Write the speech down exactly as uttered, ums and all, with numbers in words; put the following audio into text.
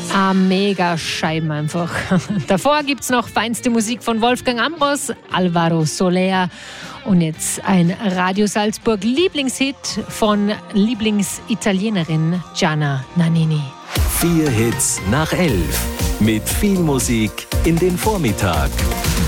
Ah, mega Scheiben einfach. Davor gibt es noch feinste Musik von Wolfgang Ambros, Alvaro Soler und jetzt ein Radio Salzburg Lieblingshit von Lieblingsitalienerin Gianna Nannini. Vier Hits nach elf. Mit viel Musik in den Vormittag.